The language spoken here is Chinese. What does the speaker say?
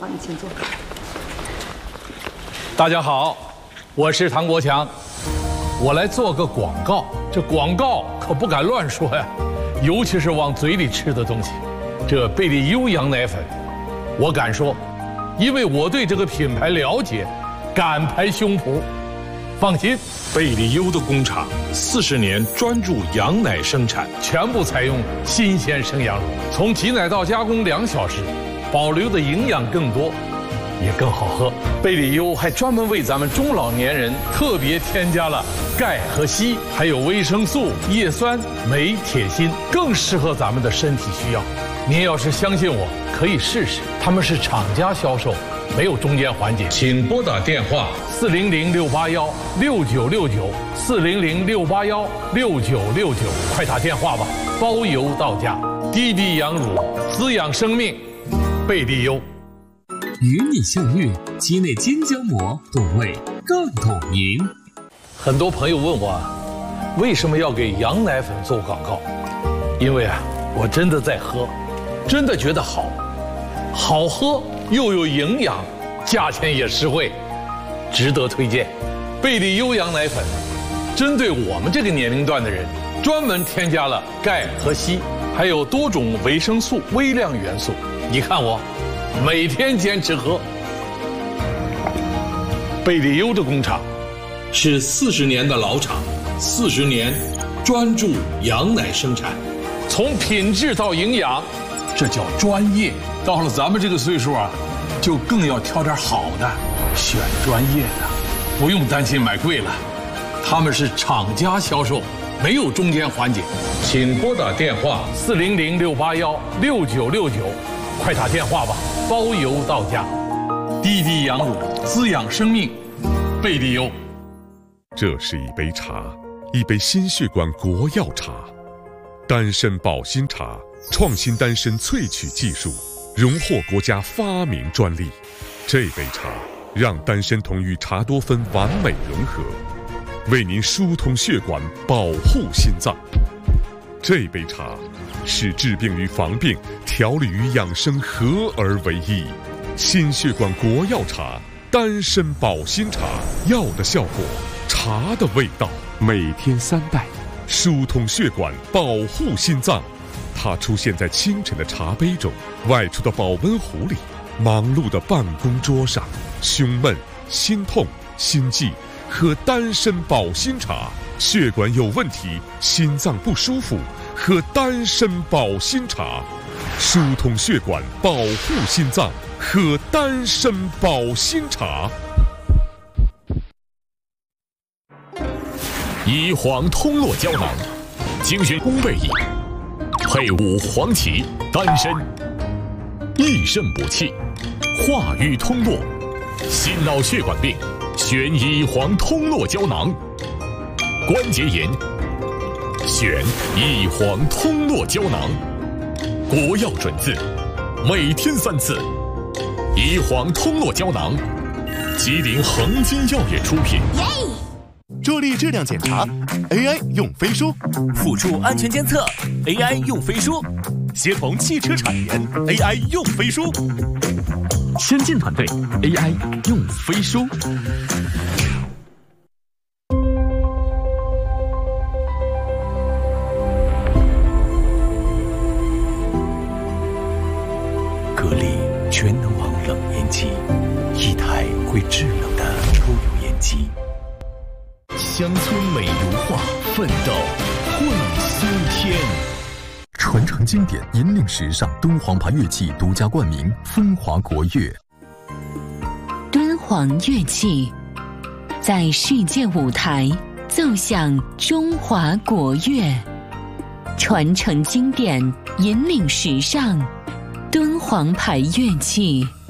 好，你请坐。 大家好，我是唐国强，我来做个广告。这广告可不敢乱说呀，尤其是往嘴里吃的东西。这贝利优羊奶粉，我敢说，因为我对这个品牌了解，敢拍胸脯。放心， 贝利优的工厂40年专注羊奶生产， 全部采用新鲜生羊乳，从挤奶到加工2小时，保留的营养更多，也更好喝。贝利优还专门为咱们中老年人特别添加了钙和硒，还有维生素、叶酸、镁、铁、锌，更适合咱们的身体需要。您要是相信我，可以试试。他们是厂家销售，没有中间环节。请拨打电话400-681-6969，400-681-6969，快打电话吧，包邮到家。滴滴羊乳，滋养生命，贝利优。 与你相遇，鸡内金胶膜，懂味更懂您。 很多朋友问我，为什么要给羊奶粉做广告？因为我真的在喝，真的觉得好喝又有营养，价钱也实惠，值得推荐。贝利优羊奶粉针对我们这个年龄段的人，专门添加了钙和硒，还有多种维生素、微量元素。你看我每天坚持喝。贝利优的工厂是40年的老厂，40年专注羊奶生产，从品质到营养，这叫专业。到了咱们这个岁数就更要挑点好的，选专业的，不用担心买贵了。他们是厂家销售，没有中间环节。请拨打电话400-681-6969，快打电话吧，包邮到家。滴滴羊乳，滋养生命，贝利优。 这是一杯茶，一杯心血管国药茶，丹参保心茶，创新丹参萃取技术，荣获国家发明专利。这杯茶让丹参酮与茶多酚完美融合，为您疏通血管，保护心脏。这杯茶使治病与防病、调理与养生合而为一。心血管国药茶，丹参保心茶，药的效果，茶的味道。每天3袋，疏通血管，保护心脏。它出现在清晨的茶杯中，外出的保温壶里，忙碌的办公桌上。胸闷、心痛、心悸，喝丹参保心茶。血管有问题，心脏不舒服，喝丹参保心茶。疏通血管，保护心脏，喝丹参保心茶。 乙黄通络胶囊，精选烘焙液，配伍黄芪、丹参，益肾补气，化瘀通络。心脑血管病，选乙黄通络胶囊。关节炎，选乙黄通络胶囊。国药准字，每天3次。乙黄通络胶囊，吉林恒金药业出品。 助力质量检查 ，AI 用飞书； 辅助安全监测 ，AI 用飞书； 协同汽车产研 ，AI 用飞书； 先进团队 ，AI 用飞书。 格力全能王冷烟机，一台会制冷的抽油烟机。 乡村美如画，奋斗会苏天。 传承经典，引领时尚，敦煌牌乐器独家冠名，风华国乐。 敦煌乐器在世界舞台奏响中华国乐，传承经典，引领时尚，敦煌牌乐器。